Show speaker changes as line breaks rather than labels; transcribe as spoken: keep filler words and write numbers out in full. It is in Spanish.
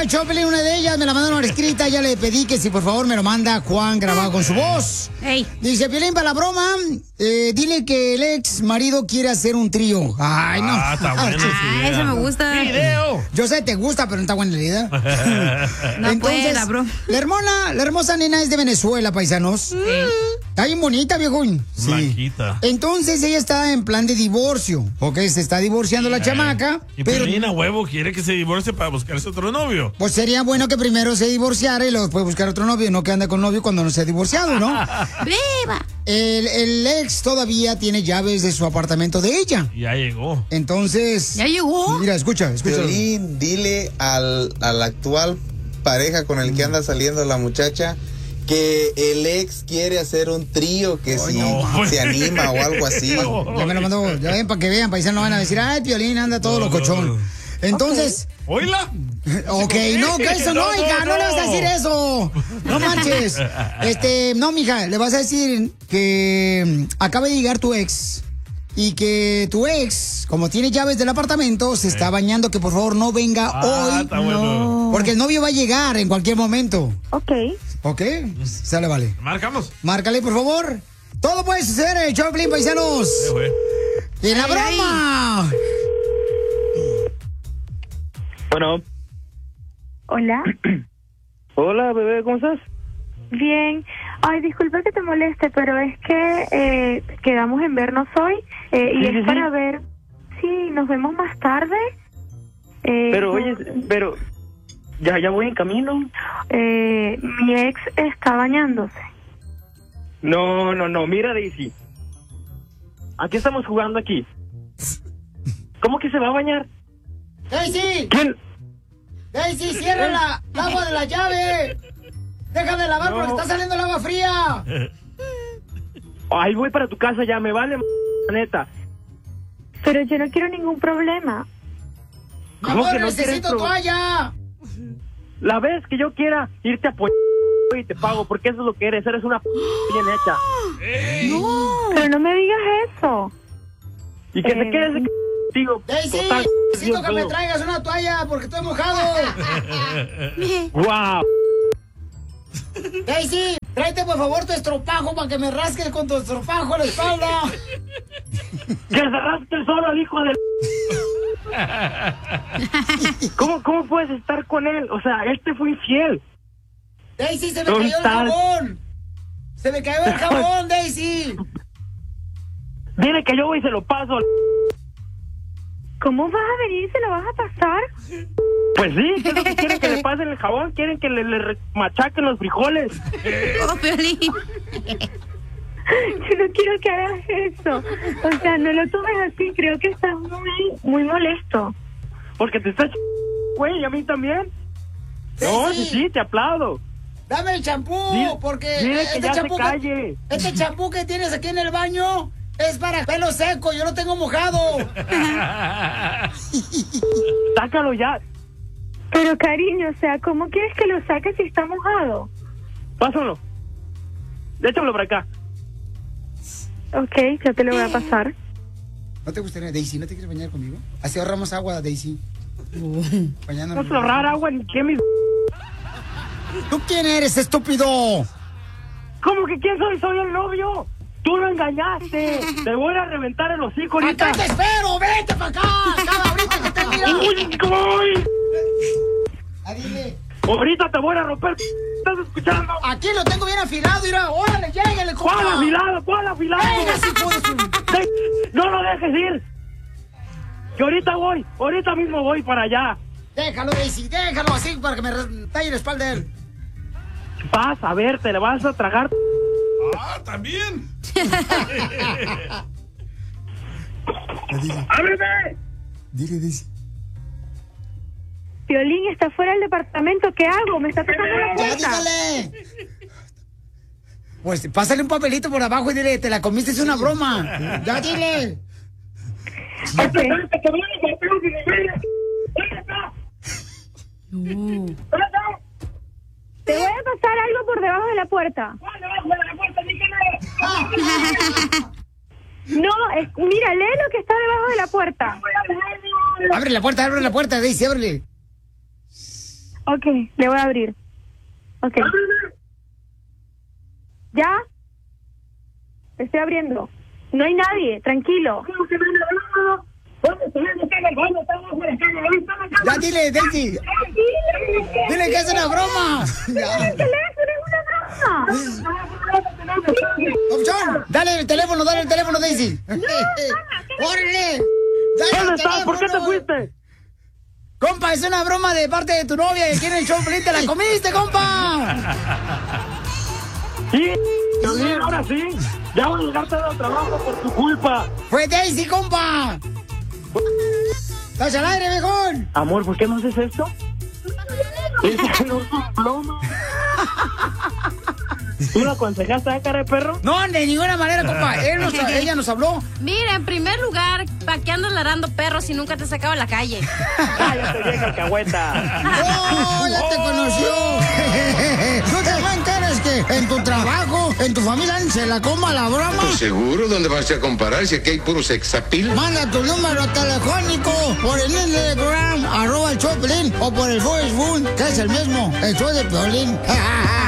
Choplin, una de ellas me la mandaron escrita. Ya le pedí que si por favor me lo manda Juan grabado con su voz.
Hey.
Dice, Piolín, para la broma, eh, dile que el ex marido quiere hacer un trío. Ay, no.
Ah, está bueno.
Ah, eso me gusta.
Video.
Yo sé, te gusta, pero no está buena la idea.
No
Entonces,
puede, la bro.
La hermana, la hermosa nena es de Venezuela, paisanos.
Sí.
Está bien bonita, viejón. Sí.
Blanquita.
Entonces ella está en plan de divorcio, ¿ok? Se está divorciando la chamaca.
Y
pero
Piolín a huevo quiere que se divorcie para buscarse otro novio.
pues sería bueno que primero se divorciara y luego después buscar otro novio, no que ande con novio cuando no se ha divorciado, ¿no?
¡Viva!
El, el ex todavía tiene llaves de su apartamento de ella.
Ya llegó.
Entonces...
¿Ya llegó?
Mira, escucha, escucha.
Piolín, dile al, a la actual pareja con el que anda saliendo la muchacha que el ex quiere hacer un trío, que si
no.
se anima o algo así.
Ya me lo mandó, ya ven para que vean, paisanos no van a decir, ay, Piolín anda todo locochón. Entonces,
¿Oíla?
ok, no, que eso no,
No, no,
hija, no,
no.
le vas a decir eso. No manches. Este, no, mija, le vas a decir que mm, acaba de llegar tu ex y que tu ex, como tiene llaves del apartamento, se está bañando, que por favor no venga
Ah,
hoy,
está bueno.
porque el novio va a llegar en cualquier momento.
Ok.
¿Ok? Sale, vale.
Marcamos.
Márcale, por favor. Todo puede suceder en el Choplin, paisanos.
Eh, güey.
¡Y la
Ay,
broma!
Bueno.
Hola.
Hola, bebé, ¿cómo estás?
Bien. Ay, disculpa que te moleste, pero es que eh, quedamos en vernos hoy eh, y
Sí,
es
sí, sí.
para ver si nos vemos más tarde. Eh,
Pero,
yo-
oye, pero... Ya, ya voy en camino.
eh, mi ex está bañándose.
No, no, no, mira, Daisy. ¿A qué estamos jugando aquí? ¿Cómo que se va a bañar?
¡Daisy!
¿Quién?
¡Daisy, cierra la, el agua de la llave! ¡Deja de lavar
No.
porque está saliendo el agua fría!
Ay, voy para tu casa ya, me vale, m- neta.
Pero yo no quiero ningún problema.
¡Mi
¿Cómo
amor,
que no quieres
necesito
pro-
toalla!
La vez que yo quiera irte a po... y te pago, porque eso es lo que eres, eres una p... bien hecha.
Pero no me digas eso.
Y que
Eh,
te quedes contigo.
¡Daisy!
total,
Necesito que me
Dios
traigas una toalla porque estoy mojado.
mío. Guau.
¡Daisy! Tráete por favor tu estropajo para que me rasques con tu estropajo en la espalda.
Que se rasque el solo el hijo de... ¿Cómo, ¿Cómo puedes estar con él? O sea, él te fue infiel.
¡Daisy, se me
¿Dónde
cayó el
estás?
jabón! ¡Se me cayó el jabón, Daisy!
Dile que yo voy y se lo paso.
¿Cómo vas a venir y se lo vas a pasar?
Pues sí, ¿qué es lo que quieren que le pasen el jabón? Quieren que le, le re- machaquen los frijoles.
Oh, Piolín.
Yo no quiero que hagas eso. O sea, no lo tomes así. Creo que estás muy, muy molesto.
Porque te estás... Güey, a mí también. No, sí, sí, te aplaudo.
¡Dame el champú!
Dile-
Porque
dile que
este
ya se
champú
calle.
este champú que tienes aquí en el baño es para pelo seco, yo lo tengo mojado.
Sácalo ya.
Pero cariño, o sea, ¿cómo quieres que lo saques si está mojado?
Pásalo. Échamelo para acá.
Ok, yo te lo voy a pasar.
¿No te gustaría, Daisy, no te quieres bañar conmigo? Así ahorramos agua, Daisy. Bañándonos.
No se ahorrar agua ni que mis...
¿Tú quién eres, estúpido?
¿Cómo que quién soy? Soy el novio. Tú lo engañaste. Te voy a reventar el hocico ahorita.
¡Acá te espero! ¡Vete para acá! ¡Cada ahorita que te mira!
¡Uy, voy!
Ah, dile.
Ahorita te voy a romper. ¿Estás escuchando?
Aquí lo tengo bien afilado, mira. ¡Órale, llégale, compa!
¿Cuál afilado? ¿Cuál afilado?
¡Venga, si puedes!
No lo dejes ir. Que ahorita voy. Ahorita mismo voy para allá.
Déjalo, Daisy, déjalo así para que me talle la espalda de él.
Vas a ver, te le vas a tragar.
Ah, también.
¡Ábreme!
Dile, Daisy.
Piolín está fuera del departamento. ¿Qué hago? Me está tocando la
¡Ya,
puerta.
dígale! Pues pásale un papelito por abajo y dile, te la comiste, es una broma. Ya, dile.
Ok. Te voy a pasar algo por debajo de la puerta. No, es- mira, lee lo que está debajo de la puerta.
Abre la puerta, abre la puerta, Daisy, ábrele.
Ok, le voy a abrir. Ok. ¿Ya? Estoy abriendo. No hay nadie, tranquilo.
Ya dile, Daisy. Dile que es una broma. Ya.
El teléfono es una broma.
Opción, dale el teléfono, dale el teléfono, Daisy. ¡Órale! Dale
¿Dónde
el
estás? ¿Por qué te
teléfono.
fuiste?
Compa, es una broma de parte de tu novia y quiere el show, Pelín, te la comiste, compa.
Sí, Piolín, ahora sí. Ya voy a llegar tarde al trabajo por tu culpa.
Fue Daisy, compa. ¡Estás al aire, viejón!
Amor, ¿por qué no haces esto? Ese no es un plomo. ¿Tú lo aconsejaste a cara de perro?
No, de ninguna manera, compa. Él nos, ella nos habló.
Mira, en primer lugar, ¿para qué andas ladrando perros si nunca te has sacado a la calle?
¡Cállate, vieja alcahueta!
¡Oh, ya te conoció! ¿No te enteras que en tu trabajo, en tu familia, se la coma la broma?
Pues seguro, ¿dónde vas a comparar si aquí hay puro sexapil?
Manda tu número telefónico por el Instagram, arroba el show de Piolín, o por el Facebook, que es el mismo, el show de Piolín.